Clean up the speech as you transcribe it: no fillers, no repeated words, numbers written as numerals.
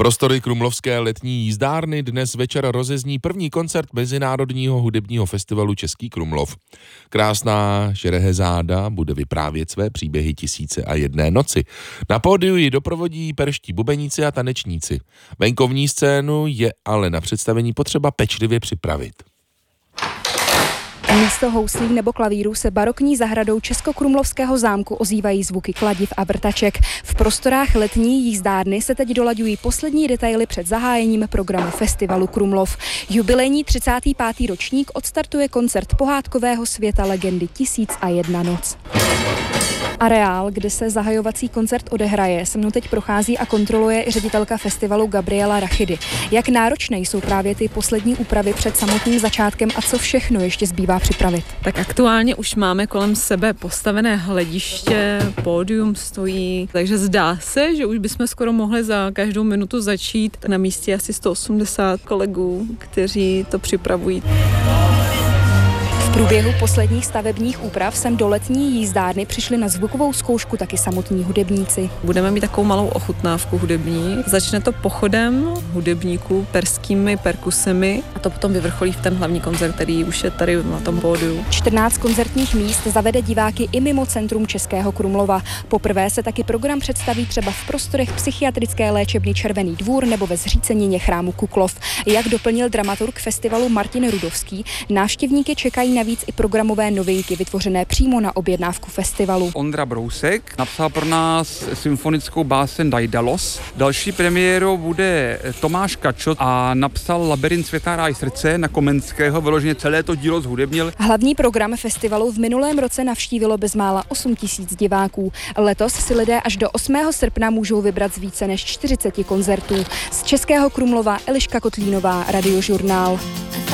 Prostory krumlovské letní jízdárny dnes večer rozezní první koncert Mezinárodního hudebního festivalu Český Krumlov. Krásná Šerehezáda bude vyprávět své příběhy 1001 noci. Na pódiu ji doprovodí perští bubeníci a tanečníci. Venkovní scénu je ale na představení potřeba pečlivě připravit. Místo houslí nebo klavíru se barokní zahradou Českokrumlovského zámku ozývají zvuky kladiv a vrtaček. V prostorách letní jízdárny se teď dolaďují poslední detaily před zahájením programu festivalu Krumlov. Jubilejní 35. ročník odstartuje koncert pohádkového světa legendy 1001 noc. Areál, kde se zahajovací koncert odehraje, se mnou teď prochází a kontroluje ředitelka festivalu Gabriela Rachidy. Jak náročné jsou právě ty poslední úpravy před samotným začátkem a co všechno ještě zbývá připravit? Tak aktuálně už máme kolem sebe postavené hlediště, pódium stojí, takže zdá se, že už bychom skoro mohli za každou minutu začít. Na místě asi 180 kolegů, kteří to připravují. V průběhu posledních stavebních úprav sem do letní jízdárny přišli na zvukovou zkoušku taky samotní hudebníci. Budeme mít takovou malou ochutnávku hudební. Začne to pochodem hudebníků, perskými perkusemi a to potom vyvrcholí v ten hlavní koncert, který už je tady na tom pódiu. 14 koncertních míst zavede diváky i mimo centrum Českého Krumlova. Poprvé se taky program představí třeba v prostorech psychiatrické léčebny Červený dvůr nebo ve zřícenině chrámu Kuklov. Jak doplnil dramaturg festivalu Martin Rudovský, návštěvníky čekají navíc i programové novinky vytvořené přímo na objednávku festivalu. Ondra Brousek napsal pro nás symfonickou báseň Daidalos. Další premiérou bude Tomáš Kačot a napsal Labyrint světa ráj srdce na Komenského, vyloženě celé to dílo zhudebnil. Hlavní program festivalu v minulém roce navštívilo bezmála 8 000 diváků. Letos si lidé až do 8. srpna můžou vybrat z více než 40 koncertů. Z Českého Krumlova Eliška Kotlínová, Radiožurnál.